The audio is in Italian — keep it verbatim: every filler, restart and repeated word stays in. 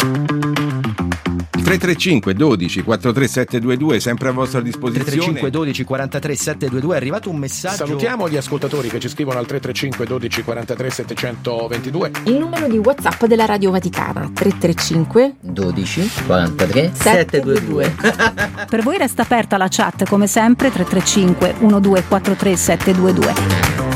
tre tre cinque dodici quarantatré settecentoventidue sempre a vostra disposizione. tre tre cinque dodici quarantatré settecentoventidue. È arrivato un messaggio. Salutiamo gli ascoltatori che ci scrivono al tre tre cinque dodici quarantatré settecentoventidue. Il numero di WhatsApp della Radio Vaticana tre tre cinque dodici quarantatré settecentoventidue. Per voi resta aperta la chat come sempre tre tre cinque uno due quattro tre sette due due.